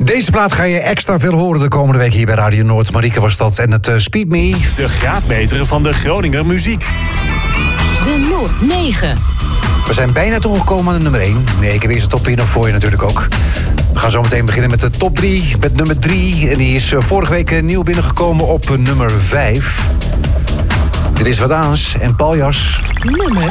Deze plaat ga je extra veel horen de komende week hier bij Radio Noord. Marieke was dat en het Speed Me. De graadmeter van de Groninger muziek. De Noord 9. We zijn bijna toegekomen aan de nummer 1. Nee, ik heb eerst de top 3 nog voor je natuurlijk ook. We gaan zo meteen beginnen met de top 3. Met nummer 3. En die is vorige week nieuw binnengekomen op nummer 5. Dit is Wat Aans en Paljas. Nummer